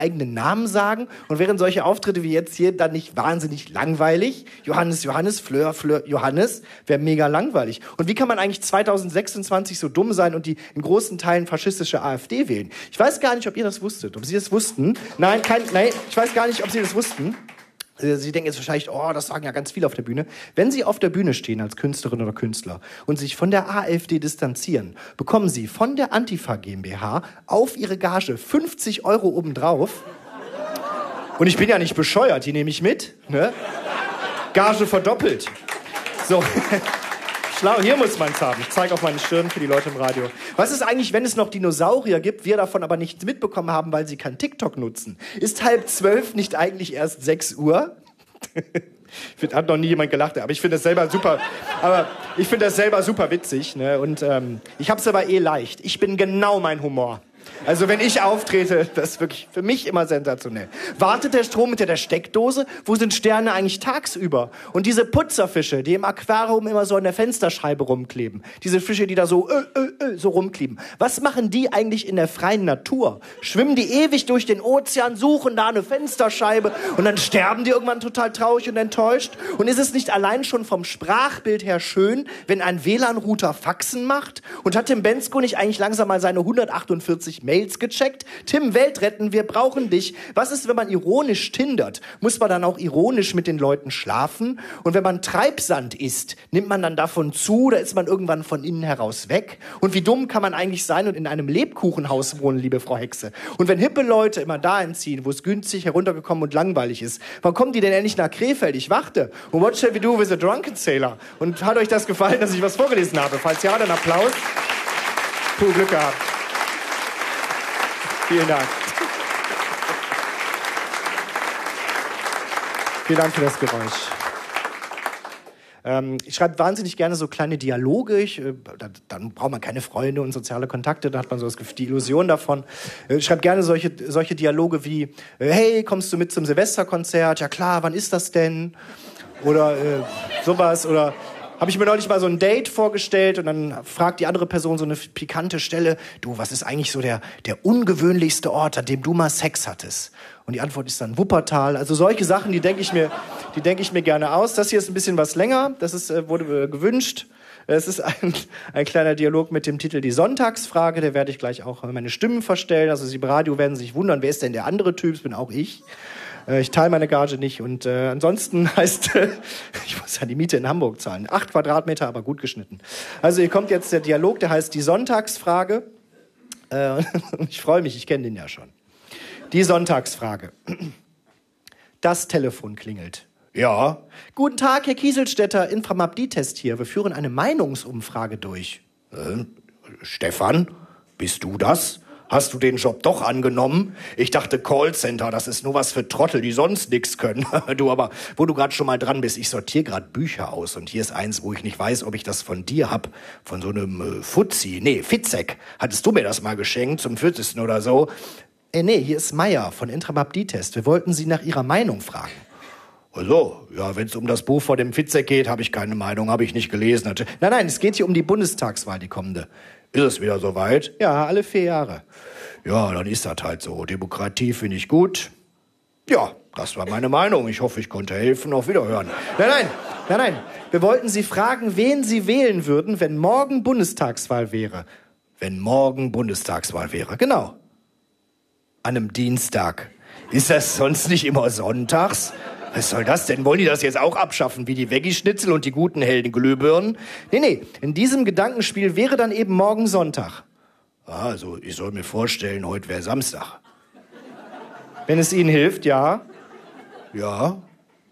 eigenen Namen sagen und wären solche Auftritte wie jetzt hier dann nicht wahnsinnig langweilig? Johannes, Fleur, Johannes, wäre mega langweilig. Und wie kann man eigentlich 2026 so dumm sein und die in großen Teilen faschistische AfD wählen? Ich weiß gar nicht, ob ihr das wusstet, ob Sie das wussten. Nein, ich weiß gar nicht, ob Sie das wussten. Sie denken jetzt wahrscheinlich, oh, das sagen ja ganz viele auf der Bühne. Wenn Sie auf der Bühne stehen als Künstlerin oder Künstler und sich von der AfD distanzieren, bekommen Sie von der Antifa GmbH auf Ihre Gage 50 € obendrauf. Und ich bin ja nicht bescheuert, die nehme ich mit. Ne? Gage verdoppelt. So. Schlau, hier muss man es haben. Ich zeige auf meine Stirn für die Leute im Radio. Was ist eigentlich, wenn es noch Dinosaurier gibt, wir davon aber nichts mitbekommen haben, weil sie kein TikTok nutzen? Ist 11:30 nicht eigentlich erst 6 Uhr? Hat noch nie jemand gelacht, aber ich finde das selber super. Aber ich finde das selber super witzig, ne? Und ich habe es aber leicht. Ich bin genau mein Humor. Also wenn ich auftrete, das ist wirklich für mich immer sensationell. Wartet der Strom hinter der Steckdose? Wo sind Sterne eigentlich tagsüber? Und diese Putzerfische, die im Aquarium immer so an der Fensterscheibe rumkleben. Diese Fische, die da so rumkleben. Was machen die eigentlich in der freien Natur? Schwimmen die ewig durch den Ozean, suchen da eine Fensterscheibe und dann sterben die irgendwann total traurig und enttäuscht? Und ist es nicht allein schon vom Sprachbild her schön, wenn ein WLAN-Router Faxen macht? Und hat Tim Bendzko nicht eigentlich langsam mal seine 148 Mails gecheckt? Tim, Welt retten, wir brauchen dich. Was ist, wenn man ironisch tindert? Muss man dann auch ironisch mit den Leuten schlafen? Und wenn man Treibsand isst, nimmt man dann davon zu, oder ist man irgendwann von innen heraus weg? Und wie dumm kann man eigentlich sein und in einem Lebkuchenhaus wohnen, liebe Frau Hexe? Und wenn hippe Leute immer dahin ziehen, wo es günstig, heruntergekommen und langweilig ist, wann kommen die denn endlich nach Krefeld? Ich warte. Und what shall we do with a drunken sailor? Und hat euch das gefallen, dass ich was vorgelesen habe? Falls ja, dann Applaus. Puh, Glück gehabt. Vielen Dank. Vielen Dank für das Geräusch. Ich schreibe wahnsinnig gerne so kleine Dialoge. Dann braucht man keine Freunde und soziale Kontakte, da hat man so die Illusion davon. Ich schreibe gerne solche Dialoge wie, hey, kommst du mit zum Silvesterkonzert? Ja klar, wann ist das denn? Oder sowas. Oder habe ich mir neulich mal so ein Date vorgestellt und dann fragt die andere Person so eine pikante Stelle, du, was ist eigentlich so der ungewöhnlichste Ort, an dem du mal Sex hattest? Und die Antwort ist dann Wuppertal. Also solche Sachen, die denke ich mir gerne aus. Das hier ist ein bisschen was länger, wurde gewünscht. Es ist ein kleiner Dialog mit dem Titel Die Sonntagsfrage, da werde ich gleich auch meine Stimmen verstellen. Also Sie im Radio werden sich wundern, wer ist denn der andere Typ? Das bin auch ich. Ich teile meine Gage nicht und ansonsten heißt, ich muss ja die Miete in Hamburg zahlen. 8 Quadratmeter, aber gut geschnitten. Also hier kommt jetzt der Dialog, der heißt Die Sonntagsfrage. Ich freue mich, ich kenne den ja schon. Die Sonntagsfrage. Das Telefon klingelt. Ja. Guten Tag, Herr Kieselstetter, Inframap-D-Test hier. Wir führen eine Meinungsumfrage durch. Stefan, bist du das? Hast du den Job doch angenommen? Ich dachte Callcenter, das ist nur was für Trottel, die sonst nix können. Du, aber wo du gerade schon mal dran bist, ich sortiere gerade Bücher aus und hier ist eins, wo ich nicht weiß, ob ich das von dir hab. Von so einem Fitzek. Hattest du mir das mal geschenkt zum 40. oder so? Nee, hier ist Meier von Inframap-D-Test. Wir wollten Sie nach Ihrer Meinung fragen. Also, ja, wenn es um das Buch vor dem Fitzek geht, habe ich keine Meinung, habe ich nicht gelesen. Nein, es geht hier um die Bundestagswahl, die kommende. Ist es wieder soweit? Ja, alle 4 Jahre. Ja, dann ist das halt so. Demokratie finde ich gut. Ja, das war meine Meinung. Ich hoffe, ich konnte helfen. Auf Wiederhören. Nein. Wir wollten Sie fragen, wen Sie wählen würden, wenn morgen Bundestagswahl wäre. Wenn morgen Bundestagswahl wäre, genau. An einem Dienstag. Ist das sonst nicht immer sonntags? Was soll das denn? Wollen die das jetzt auch abschaffen, wie die Veggie-Schnitzel und die guten hellen Glühbirnen? Nee, in diesem Gedankenspiel wäre dann eben morgen Sonntag. Also, ich soll mir vorstellen, heute wäre Samstag. Wenn es Ihnen hilft, ja. Ja.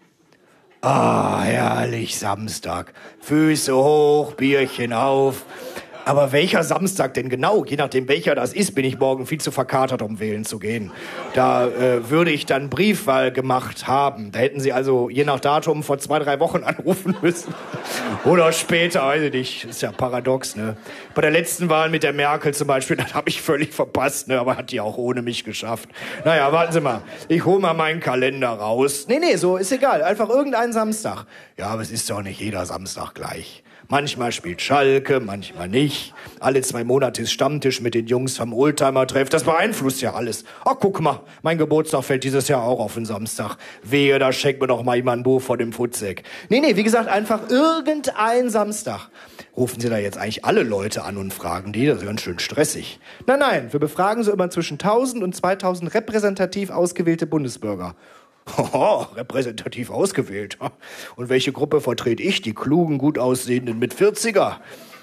Ah, herrlich, Samstag. Füße hoch, Bierchen auf. Aber welcher Samstag denn genau? Je nachdem, welcher das ist, bin ich morgen viel zu verkatert, um wählen zu gehen. Da würde ich dann Briefwahl gemacht haben. Da hätten Sie also je nach Datum vor 2-3 Wochen anrufen müssen. Oder später, weiß ich nicht. Ist ja paradox, ne? Bei der letzten Wahl mit der Merkel zum Beispiel, das habe ich völlig verpasst, ne? Aber hat die auch ohne mich geschafft. Naja, warten Sie mal. Ich hole mal meinen Kalender raus. Nee, so ist egal. Einfach irgendein Samstag. Ja, aber es ist doch nicht jeder Samstag gleich. Manchmal spielt Schalke, manchmal nicht. Alle 2 Monate ist Stammtisch mit den Jungs vom Oldtimer-Treff. Das beeinflusst ja alles. Ach, guck mal, mein Geburtstag fällt dieses Jahr auch auf den Samstag. Wehe, da schenkt mir doch mal jemand ein Buch vor dem Futzeck. Nee, wie gesagt, einfach irgendein Samstag. Rufen Sie da jetzt eigentlich alle Leute an und fragen die? Das ist ganz schön stressig. Nein, wir befragen so immer zwischen 1000 und 2000 repräsentativ ausgewählte Bundesbürger. Hoho, repräsentativ ausgewählt. Und welche Gruppe vertrete ich? Die klugen, gut aussehenden mit 40er?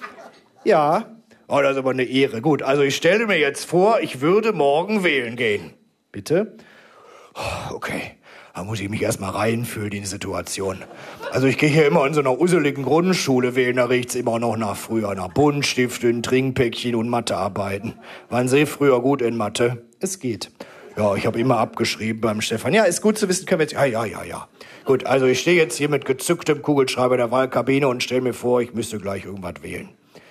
Ja. Oh, das ist aber eine Ehre. Gut, also ich stelle mir jetzt vor, ich würde morgen wählen gehen. Bitte? Okay, da muss ich mich erstmal reinfühlen in die Situation. Also ich gehe hier immer in so einer usseligen Grundschule wählen, da riecht's immer noch nach früher, nach Buntstiften, Trinkpäckchen und Mathearbeiten. Waren Sie früher gut in Mathe? Es geht. Ja, ich habe immer abgeschrieben beim Stefan. Ja, ist gut zu wissen, können wir jetzt... Ja. Gut, also ich stehe jetzt hier mit gezücktem Kugelschreiber in der Wahlkabine und stelle mir vor, ich müsste gleich irgendwas wählen.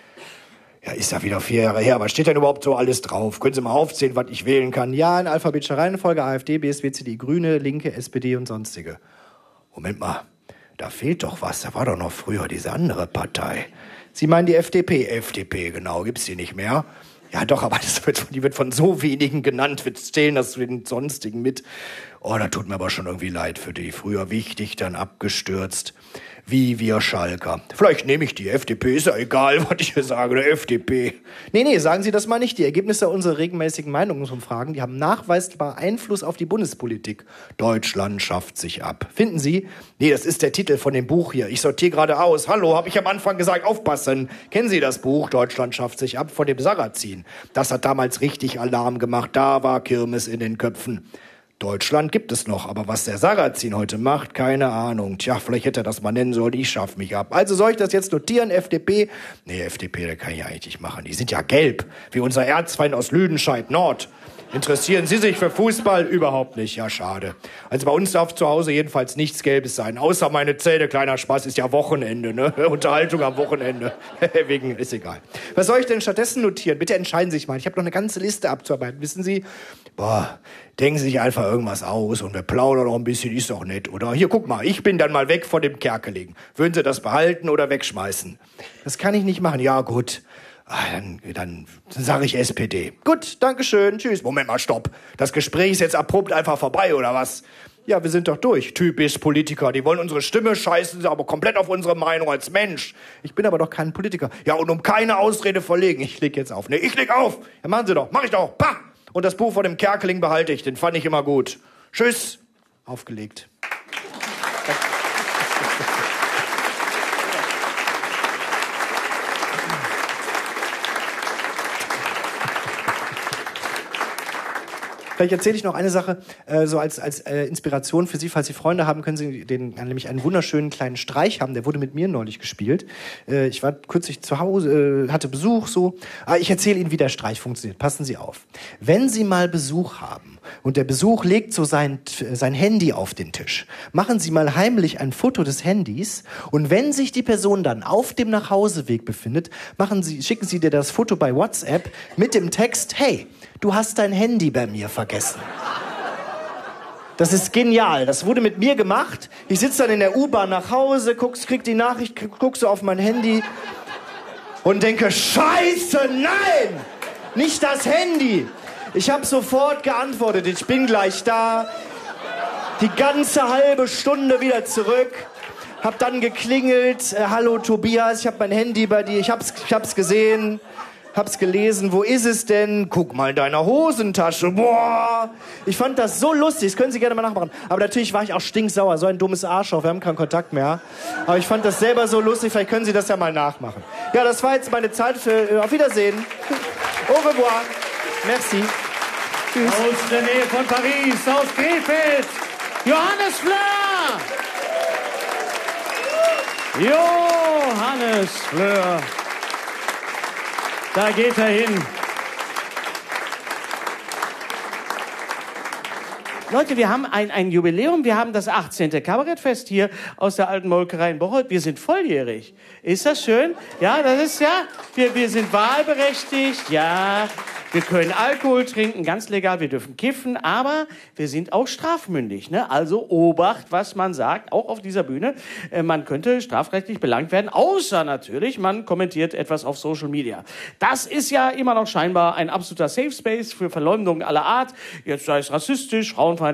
Ja, ist ja wieder 4 Jahre her. Was steht denn überhaupt so alles drauf? Können Sie mal aufzählen, was ich wählen kann? Ja, in alphabetischer Reihenfolge: AfD, BSW, CDU, Grüne, Linke, SPD und sonstige. Moment mal, da fehlt doch was. Da war doch noch früher diese andere Partei. Sie meinen die FDP? FDP, genau. Gibt's die nicht mehr? Ja, doch, aber die wird von so wenigen genannt. Wir zählen das zu den sonstigen mit. Oh, da tut mir aber schon irgendwie leid für die. Früher wichtig, dann abgestürzt. Wie wir Schalker. Vielleicht nehme ich die FDP, ist ja egal, was ich hier sage, der FDP. Nee, sagen Sie das mal nicht. Die Ergebnisse unserer regelmäßigen Meinungsumfragen, die haben nachweisbar Einfluss auf die Bundespolitik. Deutschland schafft sich ab. Finden Sie? Nee, das ist der Titel von dem Buch hier. Ich sortiere gerade aus. Hallo, habe ich am Anfang gesagt, aufpassen. Kennen Sie das Buch Deutschland schafft sich ab von dem Sarrazin? Das hat damals richtig Alarm gemacht. Da war Kirmes in den Köpfen. Deutschland gibt es noch, aber was der Sarrazin heute macht, keine Ahnung. Tja, vielleicht hätte er das mal nennen sollen, ich schaff mich ab. Also soll ich das jetzt notieren, FDP? Nee, FDP, der kann ich ja eigentlich nicht machen. Die sind ja gelb, wie unser Erzfeind aus Lüdenscheid Nord. Interessieren Sie sich für Fußball? Überhaupt nicht, ja schade. Also bei uns darf zu Hause jedenfalls nichts Gelbes sein, außer meine Zähne, kleiner Spaß, ist ja Wochenende, ne? Unterhaltung am Wochenende. Wegen, ist egal. Was soll ich denn stattdessen notieren? Bitte entscheiden Sie sich mal, ich habe noch eine ganze Liste abzuarbeiten, wissen Sie? Denken Sie sich einfach irgendwas aus und wir plaudern noch ein bisschen, ist doch nett, oder? Hier, guck mal, ich bin dann mal weg von dem Kerkeling. Würden Sie das behalten oder wegschmeißen? Das kann ich nicht machen. Ja, gut. Dann sage ich SPD. Gut, dankeschön, tschüss. Moment mal, stopp. Das Gespräch ist jetzt abrupt einfach vorbei, oder was? Ja, wir sind doch durch. Typisch Politiker. Die wollen unsere Stimme, scheißen sie aber komplett auf unsere Meinung als Mensch. Ich bin aber doch kein Politiker. Ja, und um keine Ausrede verlegen. Ich leg jetzt auf. Nee, ich leg auf. Ja, machen Sie doch. Mach ich doch. Pah! Und das Buch von dem Kerkeling behalte ich. Den fand ich immer gut. Tschüss. Aufgelegt. Vielleicht erzähle ich noch eine Sache, so als Inspiration für Sie, falls Sie Freunde haben, können Sie nämlich einen wunderschönen kleinen Streich haben, der wurde mit mir neulich gespielt. Ich war kürzlich zu Hause, hatte Besuch so. Aber ich erzähle Ihnen, wie der Streich funktioniert. Passen Sie auf. Wenn Sie mal Besuch haben und der Besuch legt so sein Handy auf den Tisch, machen Sie mal heimlich ein Foto des Handys und wenn sich die Person dann auf dem Nachhauseweg befindet, schicken Sie dir das Foto bei WhatsApp mit dem Text: Hey, du hast dein Handy bei mir vergessen. Das ist genial. Das wurde mit mir gemacht. Ich sitze dann in der U-Bahn nach Hause, krieg die Nachricht, guck so auf mein Handy und denke: Scheiße, nein! Nicht das Handy! Ich habe sofort geantwortet, ich bin gleich da. Die ganze halbe Stunde wieder zurück. Hab dann geklingelt: Hallo Tobias, ich habe mein Handy bei dir, ich hab's gesehen. Hab's gelesen, wo ist es denn? Guck mal in deiner Hosentasche. Boah, ich fand das so lustig, das können Sie gerne mal nachmachen. Aber natürlich war ich auch stinksauer, so ein dummes Arschloch, wir haben keinen Kontakt mehr. Aber ich fand das selber so lustig, vielleicht können Sie das ja mal nachmachen. Ja, das war jetzt meine Zeit für auf Wiedersehen. Au revoir. Merci. Tschüss. Aus der Nähe von Paris, aus Krefeld, Johannes Fleur. Johannes Fleur. Da geht er hin. Leute, wir haben ein Jubiläum. Wir haben das 18. Kabarettfest hier aus der alten Molkerei in Bocholt. Wir sind volljährig. Ist das schön? Ja, das ist ja. Wir sind wahlberechtigt. Ja, Wir können Alkohol trinken, ganz legal, wir dürfen kiffen, aber wir sind auch strafmündig. Ne? Also Obacht, was man sagt, auch auf dieser Bühne. Man könnte strafrechtlich belangt werden, außer natürlich, man kommentiert etwas auf Social Media. Das ist ja immer noch scheinbar ein absoluter Safe Space für Verleumdung aller Art. Jetzt sei es rassistisch, frauenfeindlich,